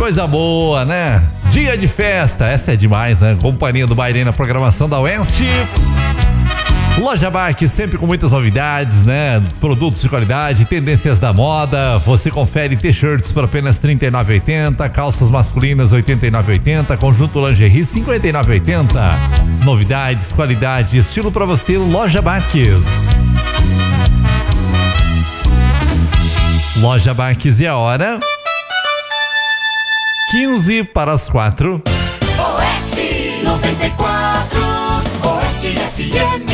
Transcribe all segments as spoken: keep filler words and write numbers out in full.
coisa boa, né? Dia de festa, essa é demais, né? Companhia do Bairei na programação da Oeste. Loja Baque, sempre com muitas novidades, né? Produtos de qualidade, tendências da moda. Você confere t-shirts por apenas trinta e nove reais e oitenta centavos, calças masculinas oitenta e nove reais e oitenta centavos, conjunto lingerie cinquenta e nove reais e oitenta centavos. Novidades, qualidade, estilo pra você, Loja Baques. Loja Baques, e a hora? quinze para as quatro. Oeste noventa e quatro, Oeste F M.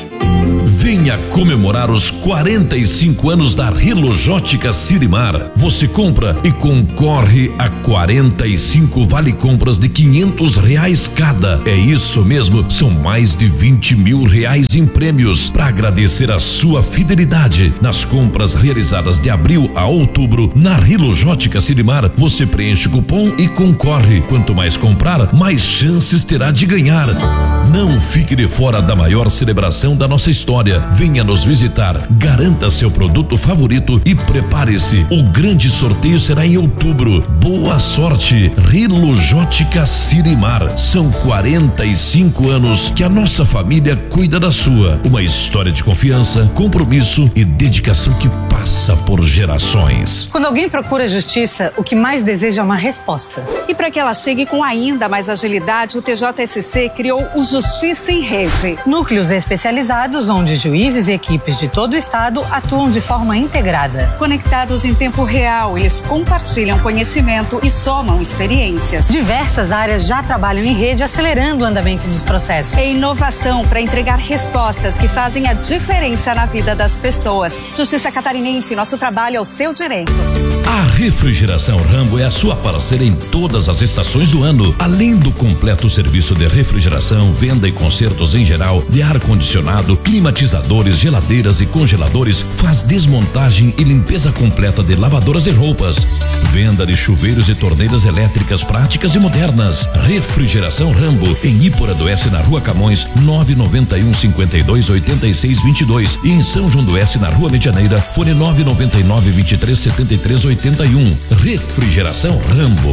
Venha comemorar os quarenta e cinco anos da Rilojótica Sirimar. Você compra e concorre a quarenta e cinco vale compras de quinhentos reais cada. É isso mesmo, são mais de vinte mil reais em prêmios. Para agradecer a sua fidelidade nas compras realizadas de abril a outubro na Rilojótica Sirimar, você preenche o cupom e concorre. Quanto mais comprar, mais chances terá de ganhar. Não fique de fora da maior celebração da nossa história. Venha nos visitar, garanta seu produto favorito e prepare-se. O grande sorteio será em outubro. Boa sorte, Rilojótica Sirimar. São quarenta e cinco anos que a nossa família cuida da sua. Uma história de confiança, compromisso e dedicação que passa por gerações. Quando alguém procura justiça, o que mais deseja é uma resposta. E para que ela chegue com ainda mais agilidade, o T J S C criou o Justiça em Rede. Núcleos especializados onde juízes e equipes de todo o estado atuam de forma integrada. Conectados em tempo real, eles compartilham conhecimento e somam experiências. Diversas áreas já trabalham em rede, acelerando o andamento dos processos. É inovação para entregar respostas que fazem a diferença na vida das pessoas. Justiça Catarinense, nosso trabalho é o seu direito. A Refrigeração Rambo é a sua parceira em todas as estações do ano. Além do completo serviço de refrigeração, venda e consertos em geral, de ar-condicionado, climatizadores, geladeiras e congeladores, faz desmontagem e limpeza completa de lavadoras e roupas. Venda de chuveiros e torneiras elétricas práticas e modernas. Refrigeração Rambo, em Ípora do Oeste, na Rua Camões, nove nove um, cinquenta e dois, oitenta e seis, vinte e dois, e em São João do Oeste, na Rua Medianeira, fone nove nove nove, vinte e três, setenta e três, oitenta e um. Refrigeração Rambo.